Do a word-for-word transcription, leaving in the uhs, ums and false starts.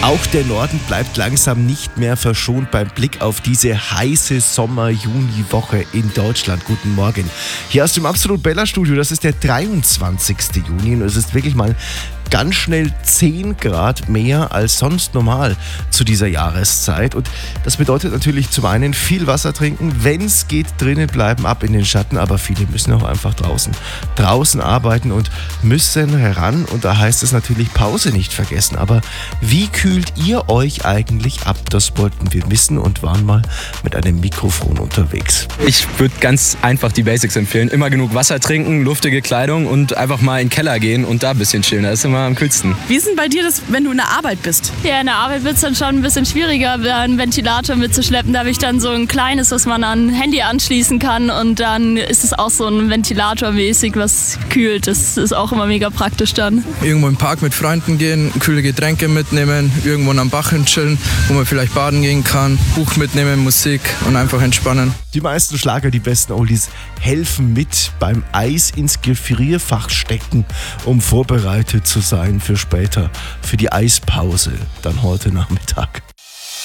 Auch der Norden bleibt langsam nicht mehr verschont beim Blick auf diese heiße Sommer-Juni-Woche in Deutschland. Guten Morgen. Hier aus dem Absolut Bella Studio, das ist der dreiundzwanzigste Juni und es ist wirklich mal ganz schnell zehn Grad mehr als sonst normal zu dieser Jahreszeit. Und das bedeutet natürlich zum einen viel Wasser trinken, wenn es geht, drinnen bleiben, ab in den Schatten. Aber viele müssen auch einfach draußen, draußen arbeiten und müssen heran. Und da heißt es natürlich Pause nicht vergessen. Aber wie kühlt ihr euch eigentlich ab? Das wollten wir wissen und waren mal mit einem Mikrofon unterwegs. Ich würde ganz einfach die Basics empfehlen. Immer genug Wasser trinken, luftige Kleidung und einfach mal in den Keller gehen und da ein bisschen chillen. Das ist immer am kühlsten. Wie ist denn bei dir das, wenn du in der Arbeit bist? Ja, in der Arbeit wird es dann schon ein bisschen schwieriger, einen Ventilator mitzuschleppen. Da habe ich dann so ein kleines, was man an Handy anschließen kann und dann ist es auch so ein Ventilator mäßig, was kühlt. Das ist auch immer mega praktisch dann. Irgendwo im Park mit Freunden gehen, kühle Getränke mitnehmen, irgendwo am Bach hin chillen, wo man vielleicht baden gehen kann, Buch mitnehmen, Musik und einfach entspannen. Die meisten Schlager, die besten Oldies, helfen mit beim Eis ins Gefrierfach stecken, um vorbereitet zu sein für später, für die Eispause dann heute Nachmittag.